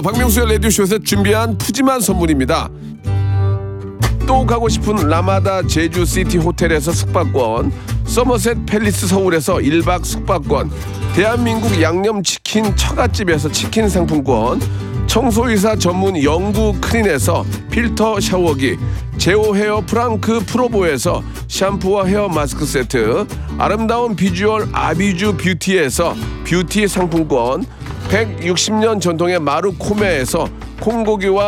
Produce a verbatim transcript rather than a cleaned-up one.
박명수의 라디오쇼에서 준비한 푸짐한 선물입니다. 또 가고 싶은 라마다 제주시티 호텔에서 숙박권, 서머셋 팰리스 서울에서 일 박 숙박권, 대한민국 양념치킨 처갓집에서 치킨 상품권, 청소이사 전문 영구 크린에서 필터 샤워기, 제오 헤어 프랑크 프로보에서 샴푸와 헤어 마스크 세트, 아름다운 비주얼 아비주 뷰티에서 뷰티 상품권, 백육십 년 전통의 마루코메에서 콩고기와